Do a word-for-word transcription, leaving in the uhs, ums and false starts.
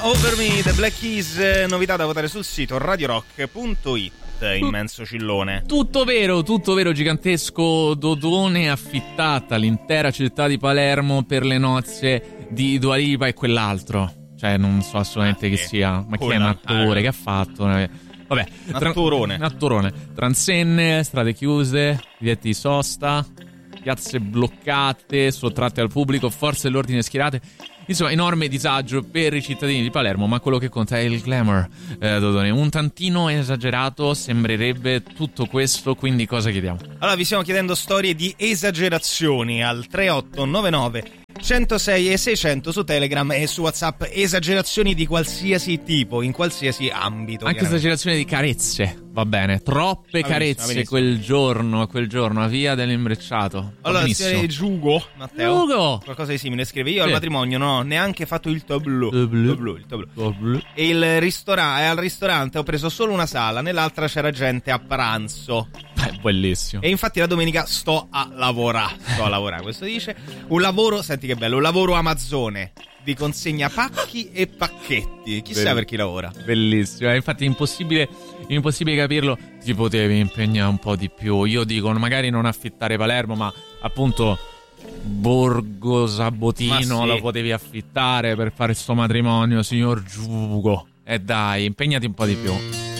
Over Me, The Black Keys, novità da votare sul sito radiorock punto it. Immenso cillone. Tutto vero, tutto vero, gigantesco dodone, affittata l'intera città di Palermo per le nozze di Dua Lipa e quell'altro. Cioè non so assolutamente ah, chi sia, ma chi è un attore, ah, che ha fatto? Vabbè, un attorone. Un attorone. Transenne, strade chiuse, vietti di sosta, piazze bloccate, sottratte al pubblico, forze dell'ordine schierate. Insomma, enorme disagio per i cittadini di Palermo, ma quello che conta è il glamour, eh, Dodone. Un tantino esagerato sembrerebbe tutto questo, quindi cosa chiediamo? Allora, vi stiamo chiedendo storie di esagerazioni al tre otto nove nove centosei e seicento su Telegram e su WhatsApp. Esagerazioni di qualsiasi tipo, in qualsiasi ambito. Anche esagerazioni di carezze, va bene. Troppe ah, carezze benissimo, benissimo. quel giorno, quel giorno, a via dell'imbrecciato. Allora, il Giugo, Matteo, Giugo. qualcosa di simile, scrive: io sì. al matrimonio non ho neanche fatto il tableau, tableau. tableau, il tableau. tableau. E il ristorante, al ristorante ho preso solo una sala, nell'altra c'era gente a pranzo. È bellissimo. E infatti la domenica sto a lavorare. Sto a lavorare, questo dice. Un lavoro, senti che bello, un lavoro Amazzone. Vi consegna pacchi e pacchetti. Chissà Bell- per chi lavora. Bellissimo. Infatti è impossibile, è impossibile capirlo. Ti potevi impegnare un po' di più. Io dico, magari non affittare Palermo, ma appunto Borgo Sabotino sì. lo potevi affittare per fare sto matrimonio, signor Giugo. E eh dai, impegnati un po' di più.